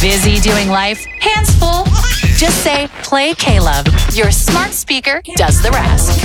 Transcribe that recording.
Busy doing life? Hands full? Just say, play K-Love. Your smart speaker does the rest.